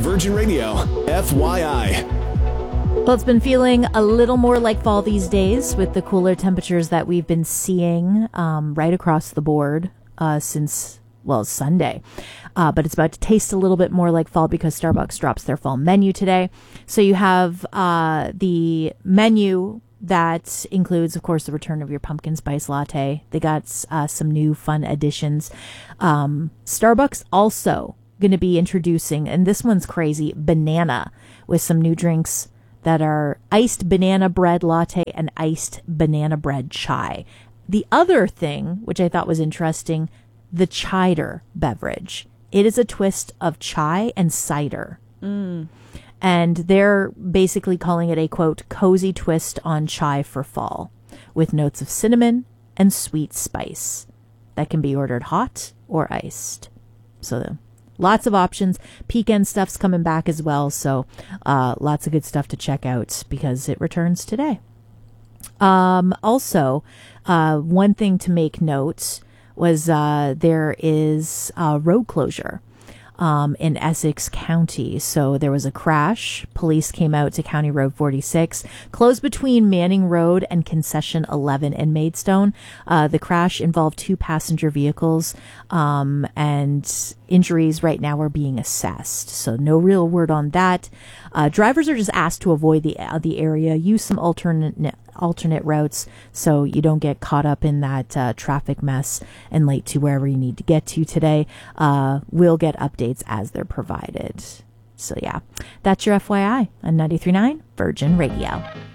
Virgin Radio, FYI. Well, it's been feeling a little more like fall these days with the cooler temperatures that we've been seeing right across the board since, Sunday. But it's about to taste a little bit more like fall because Starbucks drops their fall menu today. So you have the menu that includes, of course, the return of your pumpkin spice latte. They got some new fun additions. Starbucks also going to be introducing, and this one's crazy, banana with some new drinks that are iced banana bread latte and iced banana bread chai. The other thing, which I thought was interesting, the cider beverage. It is a twist of chai and cider. And they're basically calling it a, quote, cozy twist on chai for fall with notes of cinnamon and sweet spice that can be ordered hot or iced. So lots of options. Pecan stuff's coming back as well. So lots of good stuff to check out because it returns today. Also, one thing to make note was there is a road closure in Essex County. So there was a crash. Police came out to County Road 46, closed between Manning Road and Concession 11 in Maidstone. The crash involved 2 passenger vehicles, and injuries right now are being assessed. So no real word on that. Drivers are just asked to avoid the area, use some alternate routes so you don't get caught up in that traffic mess and late to wherever you need to get to today. We'll get updates as they're provided. So yeah, that's your FYI on 93.9 Virgin Radio.